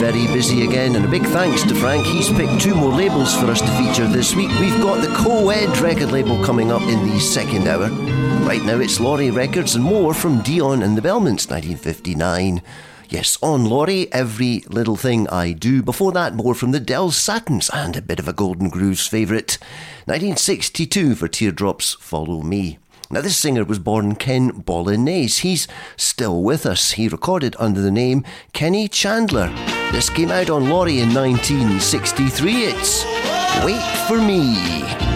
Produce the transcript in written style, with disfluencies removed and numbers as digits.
very busy again, and a big thanks to Frank. He's picked 2 more labels for us to feature this week. We've got the Co-Ed record label coming up in the second hour. Right now it's Laurie Records and more from Dion and the Belmonts, 1959. Yes, on Laurie, Every Little Thing I Do. Before that, more from the Del Satins and a bit of a Golden Grooves favourite, 1962 for Teardrops Follow Me. Now, this singer was born Ken Bolognese. He's still with us. He recorded under the name Kenny Chandler. This came out on Laurie in 1963. It's Wait For Me.